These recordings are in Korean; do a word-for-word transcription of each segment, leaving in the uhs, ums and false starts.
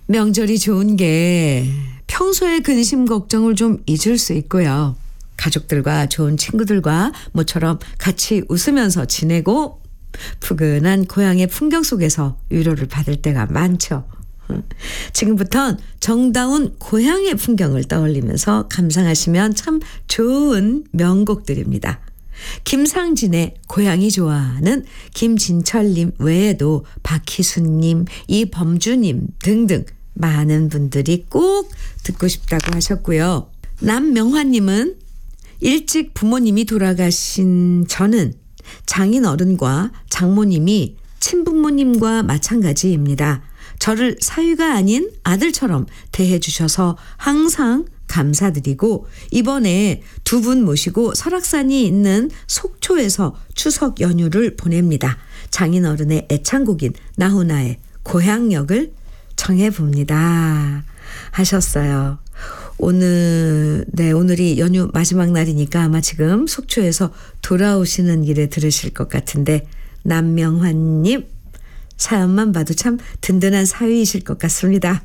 명절이 좋은 게 평소의 근심 걱정을 좀 잊을 수 있고요. 가족들과 좋은 친구들과 모처럼 같이 웃으면서 지내고 푸근한 고향의 풍경 속에서 위로를 받을 때가 많죠. 지금부턴 정다운 고향의 풍경을 떠올리면서 감상하시면 참 좋은 명곡들입니다. 김상진의 고향이 좋아하는 김진철님 외에도 박희순님, 이범주님 등등 많은 분들이 꼭 듣고 싶다고 하셨고요. 남명화님은 일찍 부모님이 돌아가신 저는 장인 어른과 장모님이 친부모님과 마찬가지입니다. 저를 사위가 아닌 아들처럼 대해주셔서 항상 감사드리고 이번에 두 분 모시고 설악산이 있는 속초에서 추석 연휴를 보냅니다. 장인어른의 애창곡인 나훈아의 고향역을 청해봅니다 하셨어요. 오늘 네 오늘이 연휴 마지막 날이니까 아마 지금 속초에서 돌아오시는 길에 들으실 것 같은데 남명환님 사연만 봐도 참 든든한 사위이실 것 같습니다.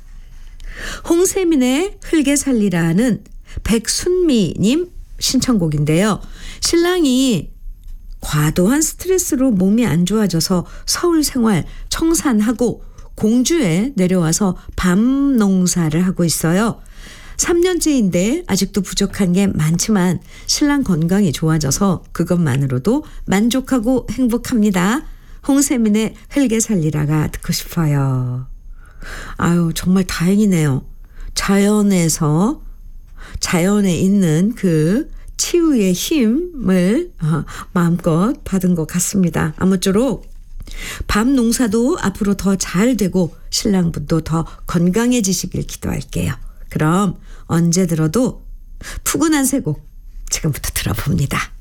홍세민의 흙에 살리라는 백순미님 신청곡인데요. 신랑이 과도한 스트레스로 몸이 안 좋아져서 서울 생활 청산하고 공주에 내려와서 밤 농사를 하고 있어요. 삼 년째인데 아직도 부족한 게 많지만 신랑 건강이 좋아져서 그것만으로도 만족하고 행복합니다. 홍세민의 흙에 살리라가 듣고 싶어요. 아유 정말 다행이네요. 자연에서 자연에 있는 그 치유의 힘을 마음껏 받은 것 같습니다. 아무쪼록 밤 농사도 앞으로 더 잘 되고 신랑분도 더 건강해지시길 기도할게요. 그럼 언제 들어도 푸근한 새 곡 지금부터 들어봅니다.